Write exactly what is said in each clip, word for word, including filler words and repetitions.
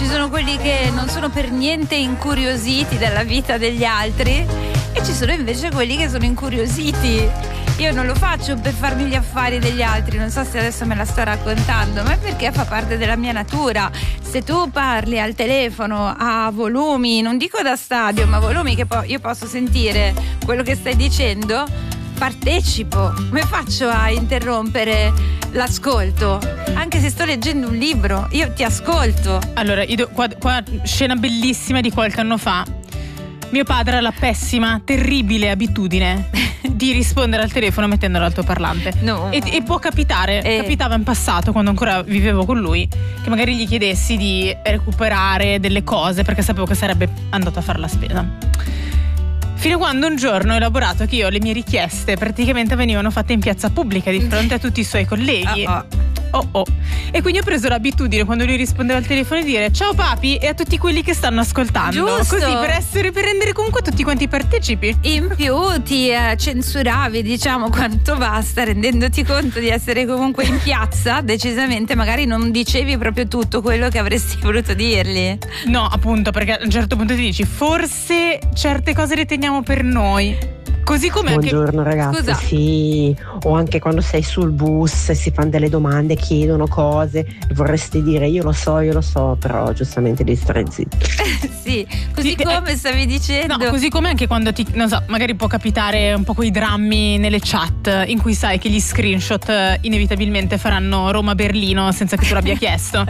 ci sono quelli che non sono per niente incuriositi dalla vita degli altri e ci sono invece quelli che sono incuriositi. Io non lo faccio per farmi gli affari degli altri, non so se adesso me la sto raccontando, ma è perché fa parte della mia natura. Se tu parli al telefono a volumi, non dico da stadio, ma volumi che po- io posso sentire quello che stai dicendo, partecipo. Come faccio a interrompere l'ascolto? Anche se sto leggendo un libro, io ti ascolto. Allora, io, qua, qua scena bellissima di qualche anno fa. Mio padre ha la pessima, terribile abitudine di rispondere al telefono mettendo l'altoparlante. No. E, e può capitare, eh. capitava in passato, quando ancora vivevo con lui, che magari gli chiedessi di recuperare delle cose perché sapevo che sarebbe andato a fare la spesa. Fino a quando un giorno ho elaborato che io le mie richieste praticamente venivano fatte in piazza pubblica di fronte a tutti i suoi colleghi. Oh, oh. Oh oh. E quindi ho preso l'abitudine, quando lui rispondeva al telefono, di dire ciao papi e a tutti quelli che stanno ascoltando. Giusto. Così per essere per rendere comunque tutti quanti partecipi. In più ti eh, censuravi, diciamo, quanto basta, rendendoti conto di essere comunque in piazza. Decisamente magari non dicevi proprio tutto quello che avresti voluto dirgli. No, appunto, perché a un certo punto ti dici forse certe cose le teniamo per noi. Così come Buongiorno anche... ragazzi, Scusa. sì, o anche quando sei sul bus e si fanno delle domande, chiedono cose e vorresti dire io lo so, io lo so, però giustamente devi stare zitto. Sì, così Sì, come eh, stavi dicendo. No, così come anche quando ti, non so, magari può capitare un po' quei drammi nelle chat in cui sai che gli screenshot eh, inevitabilmente faranno Roma-Berlino senza che tu l'abbia chiesto.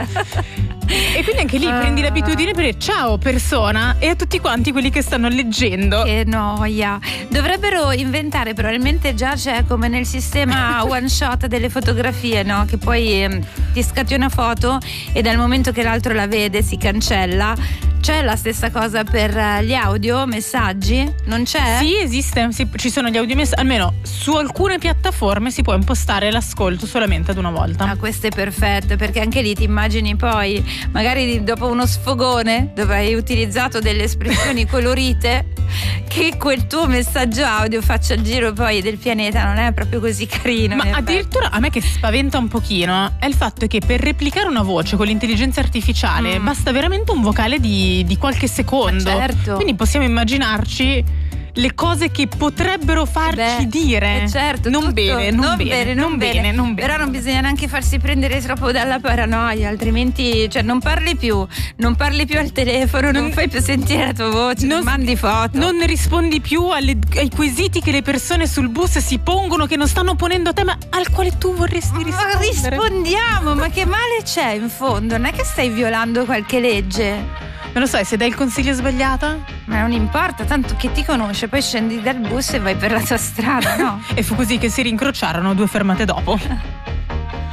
E quindi anche lì Ah. prendi l'abitudine per dire ciao persona e a tutti quanti quelli che stanno leggendo. Che noia. Dovrebbero inventare, probabilmente già c'è come nel sistema one shot delle fotografie, no? Che poi ehm, ti scatti una foto e dal momento che l'altro la vede si cancella. C'è la stessa cosa per eh, gli audio, messaggi? Non c'è? Sì, esiste, sì, ci sono gli audiomessaggi, almeno su alcune piattaforme si può impostare l'ascolto solamente ad una volta. Ah, questo è perfetto, perché anche lì ti immagini poi, magari dopo uno sfogone dove hai utilizzato delle espressioni colorite, che quel tuo messaggio audio faccia il giro poi del pianeta. Non è proprio così carino. Ma in effetti. addirittura a me che spaventa un pochino è il fatto che per replicare una voce con l'intelligenza artificiale Mm. basta veramente un vocale di, di qualche secondo. Ma certo. Quindi possiamo immaginarci le cose che potrebbero farci Beh, dire eh certo, non, tutto, bene, non, bene, non bene, non bene. Però non bisogna neanche farsi prendere troppo dalla paranoia, altrimenti, cioè, non parli più, non parli più al telefono, non, Non- fai più sentire la tua voce, non, non- mandi foto. Non rispondi più alle- ai quesiti che le persone sul bus si pongono, che non stanno ponendo a te, ma al quale tu vorresti Ma rispondere. rispondiamo, ma che male c'è in fondo? Non è che stai violando qualche legge? Non lo sai, se dai il consiglio sbagliato? Ma non importa, tanto che ti conosce, poi scendi dal bus e vai per la tua strada, no? E fu così che si rincrociarono due fermate dopo.